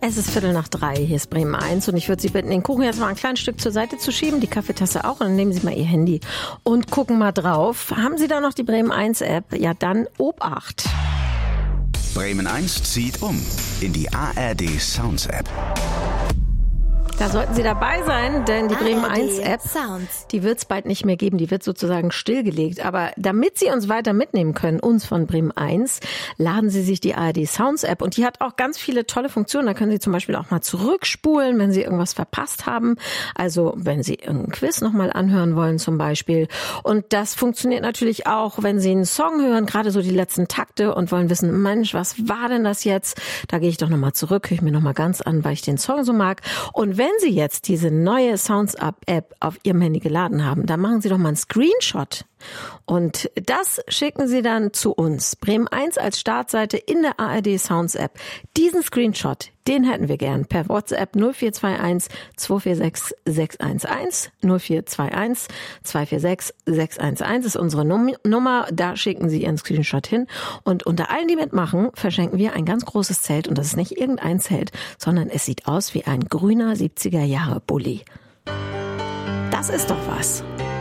Es ist 2:45, hier ist Bremen 1 und ich würde Sie bitten, den Kuchen jetzt mal ein kleines Stück zur Seite zu schieben, die Kaffeetasse auch, und dann nehmen Sie mal Ihr Handy und gucken mal drauf. Haben Sie da noch die Bremen 1 App? Ja, dann Obacht. Bremen 1 zieht um in die ARD Sounds App. Da sollten Sie dabei sein, denn die Bremen 1 App, Sounds. die wird es bald nicht mehr geben, die wird sozusagen stillgelegt. Aber damit Sie uns weiter mitnehmen können, uns von Bremen 1, laden Sie sich die ARD Sounds App, und die hat auch ganz viele tolle Funktionen. Da können Sie zum Beispiel auch mal zurückspulen, wenn Sie irgendwas verpasst haben. Also wenn Sie irgendein Quiz nochmal anhören wollen zum Beispiel. Und das funktioniert natürlich auch, wenn Sie einen Song hören, gerade so die letzten Takte, und wollen wissen, Mensch, was war denn das jetzt? Da gehe ich doch nochmal zurück, höre ich mir nochmal ganz an, weil ich den Song so mag. Und wenn Sie jetzt diese neue Sounds App auf Ihrem Handy geladen haben, dann machen Sie doch mal einen Screenshot. Und das schicken Sie dann zu uns. Bremen 1 als Startseite in der ARD Sounds App. Diesen Screenshot, den hätten wir gern per WhatsApp 0421 246 611. 0421 246 611 ist unsere Nummer. Da schicken Sie Ihren Screenshot hin. Und unter allen, die mitmachen, verschenken wir ein ganz großes Zelt. Und das ist nicht irgendein Zelt, sondern es sieht aus wie ein grüner 70er-Jahre-Bulli. Das ist doch was.